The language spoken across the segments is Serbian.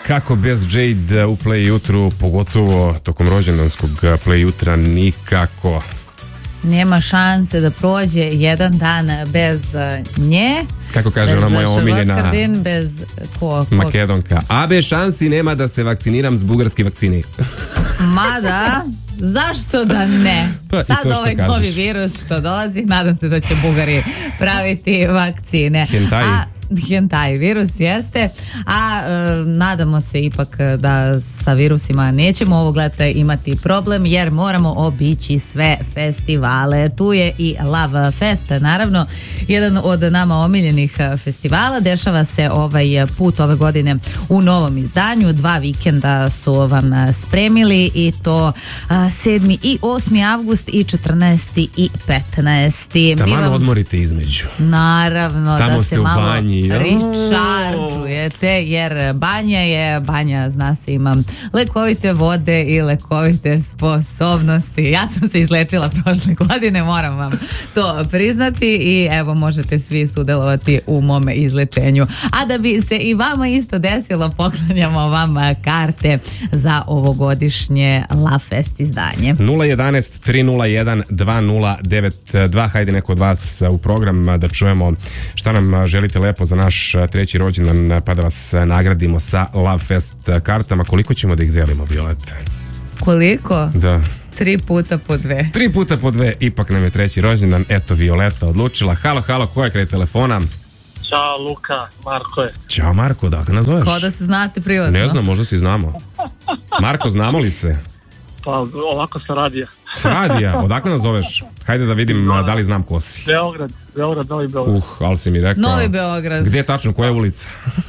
Kako bez Jade u Play jutru, pogotovo tokom rođendanskog Play jutra, nikako. Nema šanse da prođe jedan dan bez nje. Kako kaže ona moja omiljena bez Makedonka. A bez šansi nema da se vakciniram s bugarski vakcini. Mada, zašto da ne? Pa, sad ovaj novi virus što dolazi, nadam se da će Bugari praviti vakcine. Hentai virus jeste, a nadamo se ipak da sa virusima nećemo ovog leta imati problem, jer moramo obići sve festivale. Tu je i Love Fest, naravno jedan od nama omiljenih festivala. Dešava se ovaj put ove godine u novom izdanju. 2 vikenda su vam spremili, i to 7. i 8. avgust i 14. i 15. Taman odmorite između. Naravno, tamo da ste se malo banji. Rechargeujete, jer banja, zna se, imam lekovite vode i lekovite sposobnosti. Ja sam se izlečila prošle godine, moram vam to priznati, i evo, možete svi sudelovati u mome izlečenju. A da bi se i vama isto desilo, poklanjamo vam karte za ovogodišnje La Fest izdanje. 011 301 2092. Hajde neko od vas u program da čujemo šta nam želite lepo za naš 3. rođendan, pa da vas nagradimo sa Love Fest kartama. Koliko ćemo da ih delimo, Violeta? Koliko? Da. 3 puta po 2. 3 puta po 2, ipak nam je 3. rođendan. Eto, Violeta odlučila. Halo, ko je kraj telefona? Ćao, Luka, Marko je. Ćao, Marko, dakle nas zoveš? Ko da se znate privatno? Ne znam, možda si znamo. Marko, znamo li se? Pa ovako sa radija. S radija? Odakle nas zoveš? Hajde da vidim da li znam ko si. Beograd, Novi Beograd. Ali si mi rekao. Novi Beograd. Gde tačno, koja je ulica?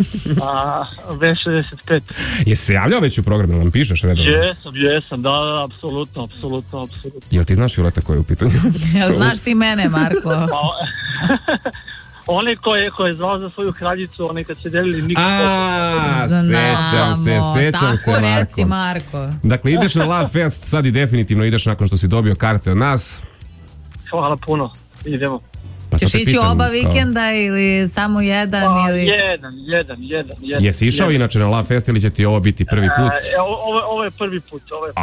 V65. Jesi se javljao već u programu, nam pišeš redovno? Jesam, da, apsolutno. Jel ti znaš, Violeta, koja je u pitanju? Jel znaš ti mene, Marko? Oni koji je zvao za svoju kraljicu, oni kad se delili nikako. Sećam se, Marko. Tako reci, Marko. Dakle, ideš na Love Fest, sad i definitivno ideš nakon što si dobio karte od nas. Hvala puno, idemo. Pa ćeš ići oba vikenda ili samo jedan? Jedan. Jesi išao inače na Love Fest ili će ti ovo biti prvi put? Ovo je prvi put.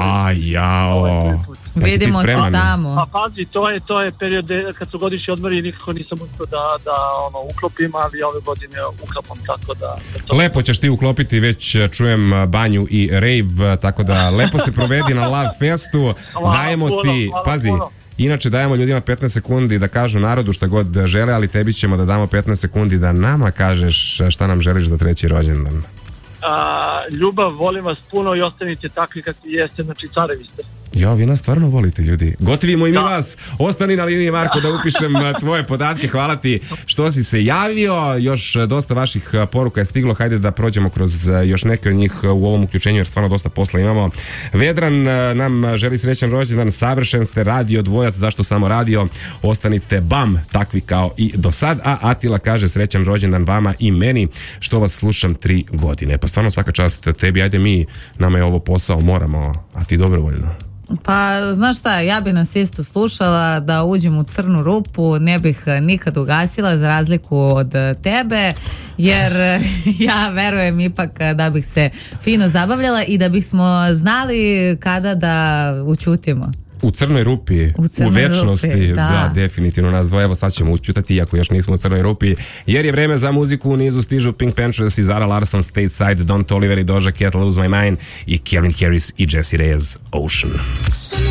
Vidimo se tamo. Pa pazi, to je period kad su godišnji odmori i nikako nisam uspio da uklopim, ali ove godine uklopam, tako da... Lepo ćeš ti uklopiti, već čujem banju i rave, tako da lepo se provedi na Love Festu. Dajemo ti, pazi, inače dajemo ljudima 15 sekundi da kažu narodu šta god žele, ali tebi ćemo da damo 15 sekundi da nama kažeš šta nam želiš za 3. rođendan. Ljubav, volim vas puno i ostanite takvi kakvi jeste, znači carevi ste. Jo, vi nas stvarno volite, ljudi. Gotivimo i mi vas. Ostani na liniji, Marko, da upišem tvoje podatke. Hvala ti što si se javio. Još dosta vaših poruka je stiglo. Hajde da prođemo kroz još neke od njih u ovom uključenju, jer stvarno dosta posla imamo. Vedran nam želi srećan rođendan. Savršen ste, radio dvojac, zašto samo radio? Ostanite bam, takvi kao i do sad. A Atila kaže srećan rođendan vama i meni, što vas slušam 3 godine. Pa stvarno svaka čast tebi. Ajde mi, nama je ovo posao, moramo, a ti dobrovoljno. Pa, znaš šta, ja bi nas isto slušala da uđem u crnu rupu, ne bih nikad ugasila, za razliku od tebe, jer ja verujem ipak da bih se fino zabavljala i da bismo znali kada da ućutimo. U crnoj rupi, u večnosti, da, definitivno nas dvoje. Evo sad ćemo učutati, iako još nismo u crnoj rupi, jer je vreme za muziku. U nizu stižu Pink Panthers i Zara Larsson, Stateside, Don Toliver i Doja Cat, Lose My Mind, i Calvin Harris i Jessie Reyes, Ocean.